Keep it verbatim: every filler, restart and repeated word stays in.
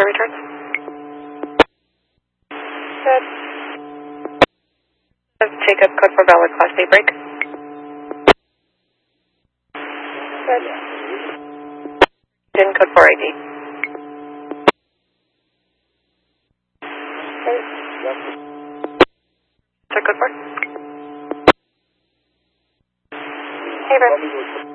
for returns. Good. Jacob, code for valid class A break. Good. Din code for I D. Good. Sir, code for? Hey, Brent.